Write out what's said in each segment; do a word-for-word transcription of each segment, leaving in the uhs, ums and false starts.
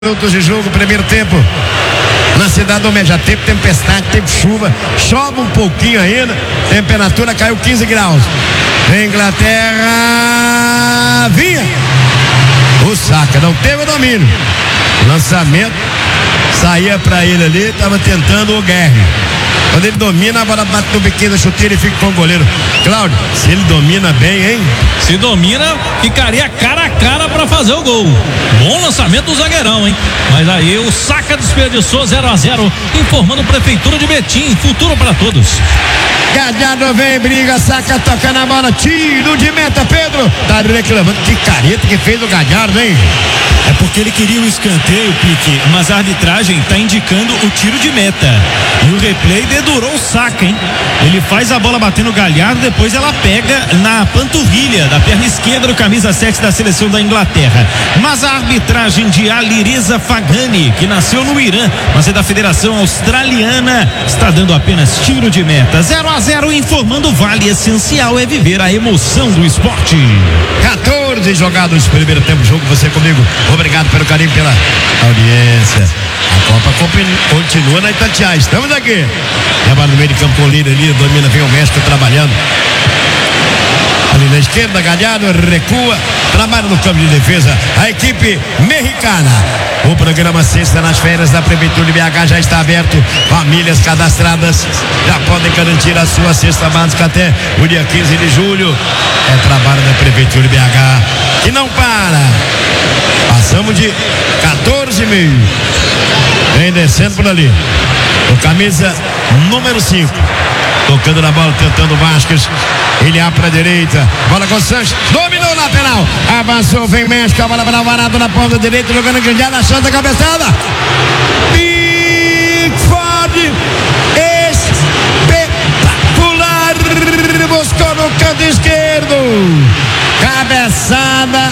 Minutos de jogo, primeiro tempo na cidade do México. Já teve tempestade, teve chuva, chove um pouquinho ainda, temperatura caiu quinze graus. Inglaterra vinha o Saka, não teve o domínio, lançamento saía pra ele ali, estava tentando o Guerre. Quando ele domina, a bola bate no biquinho da chuteira e fica com o goleiro. Cláudio, se ele domina bem, hein? Se domina, ficaria cara a cara pra fazer o gol. Bom lançamento do zagueirão, hein? Mas aí o Saka desperdiçou zero a zero, informando Prefeitura de Betim, futuro pra todos. Galhardo vem, briga, Saka toca na bola, tiro de meta, Pedro. Tá reclamando, que careta que fez o Galhardo, hein? É porque ele queria o escanteio, Pique, mas a arbitragem tá indicando o tiro de meta. E o replay dedurou o Saka, hein? Ele faz a bola bater no Galhardo, depois ela pega na panturrilha da perna esquerda do camisa sete da seleção da Inglaterra. Mas a arbitragem de Alireza Faghani, que nasceu no Irã, mas é da Federação Australiana, está dando apenas tiro de meta. zero a zero, informando Vale. Essencial é viver a emoção do esporte. quatorze jogados, primeiro tempo, jogo, você comigo. Obrigado pelo carinho, pela audiência. A Copa continua na Itatiaia. Estamos aqui. Trabalha no meio de campo com o líder ali, domina, vem o México trabalhando. Ali na esquerda, Galhardo recua, trabalha no campo de defesa a equipe mexicana. O programa Sexta nas Férias da Prefeitura de B H já está aberto. Famílias cadastradas já podem garantir a sua cesta básica até o dia quinze de julho. É trabalho da Prefeitura de B H que não para. Passamos de quatorze e meio. Vem descendo por ali. O camisa número cinco. Tocando na bola, tentando o Vasquez. Ele abre para a direita. Bola com o Sanches. Dominou na penal. Avançou, vem México. A bola para Alvarado na ponta direita. Jogando enganjado, a chance da cabeçada. Pickford. Espetacular. Buscou no canto esquerdo. Cabeçada.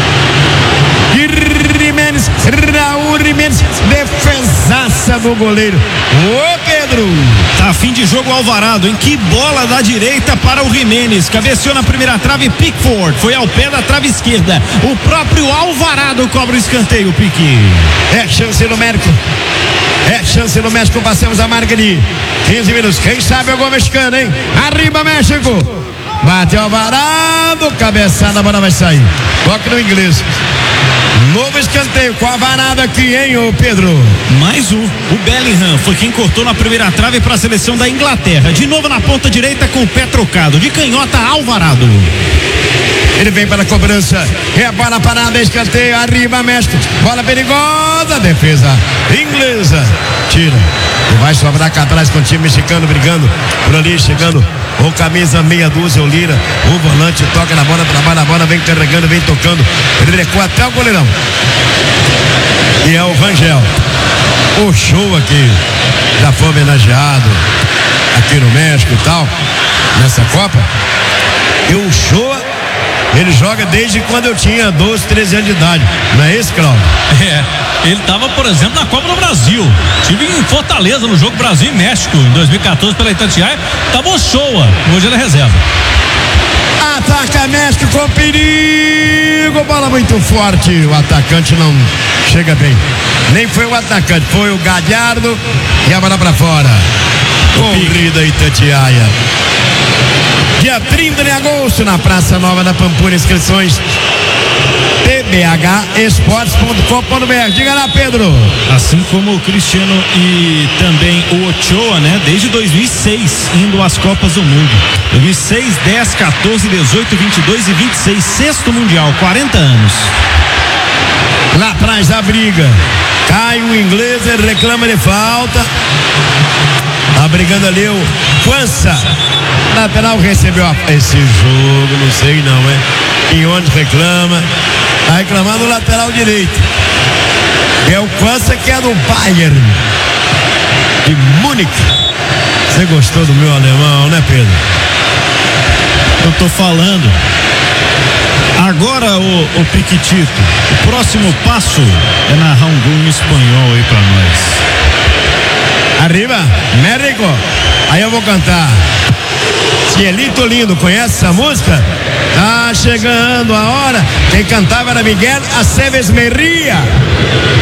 Jiménez, Raul Jiménez, defesaça do goleiro. Ô Pedro! Tá a fim de jogo Alvarado, em que bola da direita para o Jiménez, cabeceou na primeira trave. Pickford foi ao pé da trave esquerda. O próprio Alvarado cobra o escanteio, Pique. É chance no México. É chance no México, passamos a marca de quinze minutos. Quem sabe é o gol mexicano, hein? Arriba México! Bate Alvarado, cabeçada, a bola vai sair. Toque no inglês. Novo escanteio com a varada aqui, hein, ô Pedro? Mais um. O Bellingham foi quem cortou na primeira trave para a seleção da Inglaterra. De novo na ponta direita com o pé trocado. De canhota, Alvarado. Ele vem para a cobrança. É a bola parada, escanteio. Arriba, México. Bola perigosa. Defesa inglesa. Tira. E vai sobrar cá atrás com o time mexicano brigando por ali, chegando. O camisa meia dúzia, o Lira, o volante toca na bola, trabalha na bola, vem carregando, vem tocando, ele recua até o goleirão. E é o Rangel. O show aqui já foi homenageado aqui no México e tal, nessa Copa. E o show, ele joga desde quando eu tinha doze, treze anos de idade. Não é esse, Cláudio? É, ele tava, por exemplo, na Copa do Brasil. Tive em Fortaleza no jogo Brasil e México em dois mil e quatorze pela Itatiaia. Tava o Shoa, hoje ele é reserva. Ataca México com perigo, bola muito forte. O atacante não chega bem. Nem foi o atacante, foi o Galhardo e a bola pra fora. Corrida Itatiaia. Dia trinta de agosto na Praça Nova da Pampulha, inscrições t b h esportes ponto com ponto b r. Diga lá, Pedro. Assim como o Cristiano e também o Ochoa, né? Desde dois mil e seis, indo às Copas do Mundo. dois mil e seis, dez, quatorze, dezoito, vinte e dois e vinte e seis. Sexto Mundial, quarenta anos. Lá atrás da briga. Cai o inglês, ele reclama de falta. Tá brigando ali o Kwanza. Lateral recebeu a... esse jogo, não sei não, é? Em onde reclama? Tá reclamando o lateral direito. É o Kwanza, que é do Bayern de Munique. Você gostou do meu alemão, né, Pedro? Eu tô falando. Agora, o, o Piquitito, o próximo passo é narrar um gol em espanhol aí pra nós. Arriba, México. Aí eu vou cantar. Cielito Lindo, conhece essa música? Tá chegando a hora. Quem cantava era Miguel Aceves Merria.